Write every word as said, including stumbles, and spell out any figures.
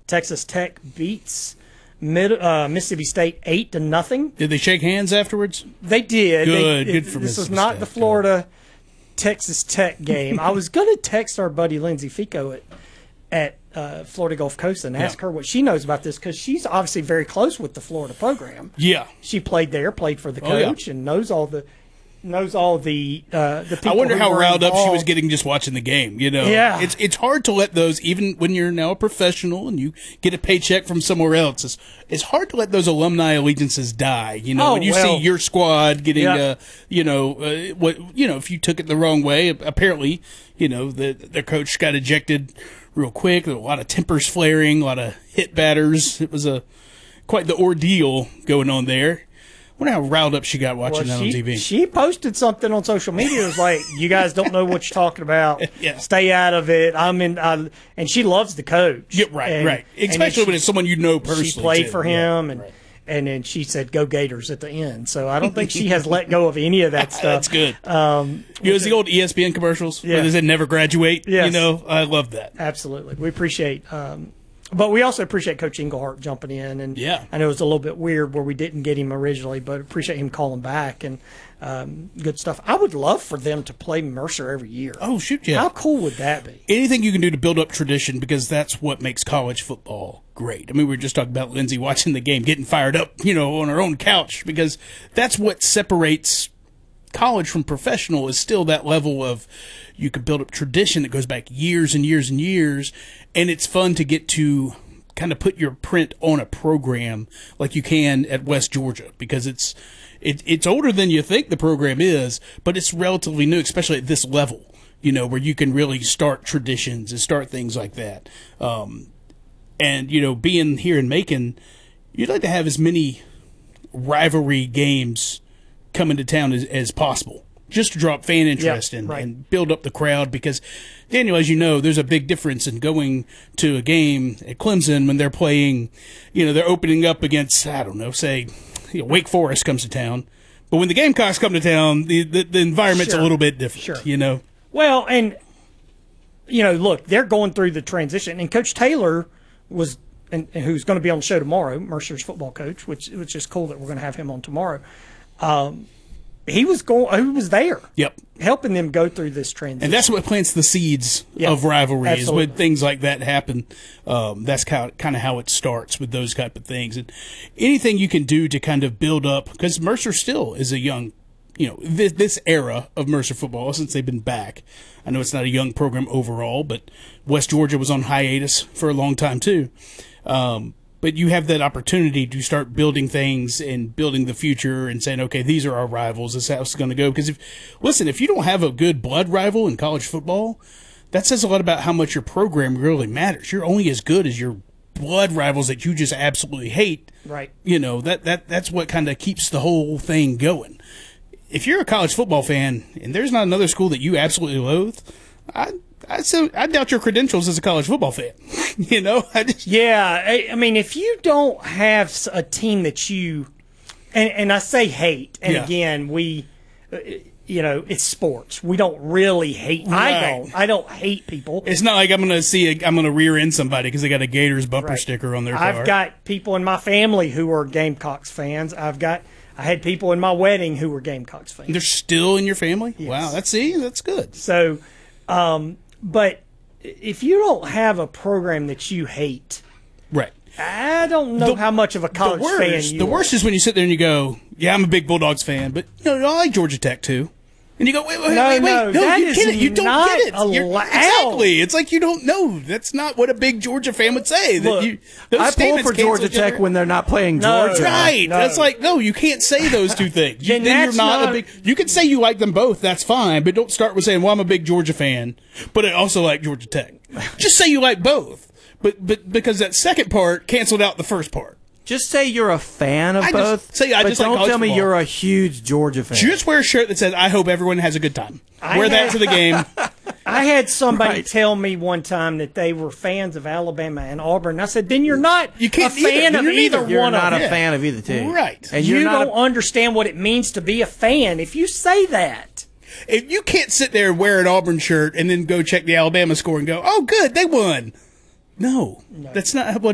Texas Tech beats Mid, uh, Mississippi State eight to nothing. Did they shake hands afterwards? They did. Good, they, good it, for This was Mississippi not State. the Florida Texas Tech game. I was going to text our buddy Lindsay Fico at at uh, Florida Gulf Coast and ask Yeah. her what she knows about this, because she's obviously very close with the Florida program. Yeah. She played there, played for the Oh, yeah. coach, and knows all the knows all the uh, the people. I wonder who how were riled up she was involved. getting just watching the game. You know, Yeah. it's it's hard to let those, even when you're now a professional and you get a paycheck from somewhere else. It's, it's hard to let those alumni allegiances die. You know, Oh, when you well, see your squad getting, yeah. uh, you know, uh, what you know, if you took it the wrong way, apparently, you know, the their coach got ejected real quick. There were a lot of tempers flaring, a lot of hit batters. It was a quite the ordeal going on there. I wonder how riled up she got watching Well, that she, on T V. She posted something on social media. It was like, "You guys don't know what you're talking about. Yeah. Stay out of it." I'm in, I, and she loves the coach. Yeah, right, and, right. and Especially she, when it's someone you know personally. she played too. for Yeah, him, and right. and then she said, "Go Gators" at the end. So I don't think she has let go of any of that stuff. That's good. Um, You know, it's the old E S P N commercials Yeah. where they said never graduate. Yes. You know, I love that. Absolutely, we appreciate. Um, But we also appreciate Coach Englehart jumping in, and Yeah. I know it was a little bit weird where we didn't get him originally, but appreciate him calling back, and um, good stuff. I would love for them to play Mercer every year. Oh, shoot, yeah. How cool would that be? Anything you can do to build up tradition, because that's what makes college football great. I mean, we were just talking about Lindsay watching the game, getting fired up, you know, on her own couch, because that's what separates college from professional, is still that level of you can build up tradition that goes back years and years and years, and it's fun to get to kind of put your print on a program like you can at West Georgia, because it's it, it's older than you think the program is, but it's relatively new, especially at this level, you know, where you can really start traditions and start things like that. Um, and, you know, being here in Macon, you'd like to have as many rivalry games coming to town as, as possible, just to draw up fan interest Yep, and, right. and build up the crowd. Because, Daniel, as you know, there's a big difference in going to a game at Clemson when they're playing, you know, they're opening up against, I don't know, say, you know, Wake Forest comes to town. But when the Gamecocks come to town, the, the, the environment's Sure. a little bit different, Sure. you know? Well, and, you know, look, they're going through the transition, and Coach Taylor was, and, and who's going to be on the show tomorrow, Mercer's football coach, which which is cool that we're going to have him on tomorrow. Um, he was going, he was there, Yep. helping them go through this transition. And that's what plants the seeds Yeah, of rivalry, is absolutely. when things like that happen. Um, that's kind of, kind of how it starts with those type of things. And anything you can do to kind of build up, because Mercer still is a young, you know, this, this era of Mercer football, since they've been back. I know it's not a young program overall, but West Georgia was on hiatus for a long time too. Um, But you have that opportunity to start building things and building the future and saying, okay, these are our rivals. This is how it's going to go. Because, if listen, if you don't have a good blood rival in college football, that says a lot about how much your program really matters. You're only as good as your blood rivals that you just absolutely hate. Right. You know, that, that that's what kind of keeps the whole thing going. If you're a college football fan and there's not another school that you absolutely loathe, I I so I doubt your credentials as a college football fan. you know, I just Yeah, I, I mean, if you don't have s- a team that you, and, and I say hate, and Yeah. again, we, uh, you know, it's sports. We don't really hate. I Right. don't. I don't hate people. It's not like I'm going to see a, I'm going to rear end somebody because they got a Gators bumper Right. sticker on their car. I've got people in my family who are Gamecocks fans. I've got. I had people in my wedding who were Gamecocks fans. They're still in your family? Yes. Wow, that's see, that's good. So, um, but if you don't have a program that you hate, Right. I don't know The- how much of a college the worst, fan you the are. worst is when you sit there and you go, "Yeah, I'm a big Bulldogs fan, but you know, I like Georgia Tech too." And you go, "Wait, wait, No, wait, wait, no, that you is get it. You don't not get it. You're- allowed." Exactly. It's like you don't know. That's not what a big Georgia fan would say. That Look, you, those I pull statements for Georgia cancel each Tech other. when they're not playing No. Georgia. Right. No. That's like, no, you can't say those two things. You, Then then you're that's not, not- a big. You can say you like them both. That's fine, but don't start with saying, "Well, I'm a big Georgia fan, but I also like Georgia Tech." Just say you like both, but but because that second part canceled out the first part. Just say you're a fan of I just- both. say I but just like don't college tell me football. you're a huge Georgia fan. Just wear a shirt that says, "I hope everyone has a good time." I Wear that had- to the game. I had somebody Right. tell me one time that they were fans of Alabama and Auburn. I said, then you're not You can't a either. fan Then of you're either neither. You're one not of a them. fan of either team. Right. And You you're not don't a, understand what it means to be a fan if you say that. If you can't sit there and wear an Auburn shirt and then go check the Alabama score and go, "Oh, good, they won." No, that's not what